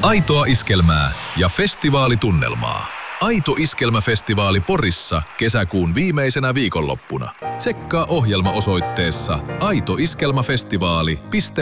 Aitoa iskelmää ja festivaalitunnelmaa. Aito iskelmäfestivaali Porissa kesäkuun viimeisenä viikonloppuna. Tsekkaa ohjelma osoitteessa aitoiskelmafestivaali.fi.